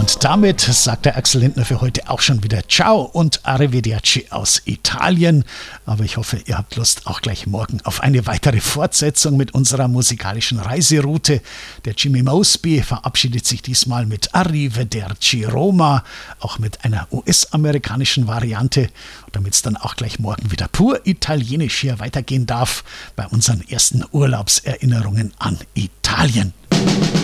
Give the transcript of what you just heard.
Und damit sagt der Axel Lindner für heute auch schon wieder Ciao und Arrivederci aus Italien. Aber ich hoffe, ihr habt Lust auch gleich morgen auf eine weitere Fortsetzung mit unserer musikalischen Reiseroute. Der Jimmy Mosby verabschiedet sich diesmal mit Arrivederci Roma, auch mit einer US-amerikanischen Variante, damit es dann auch gleich morgen wieder pur italienisch hier weitergehen darf bei unseren ersten Urlaubserinnerungen an Italien.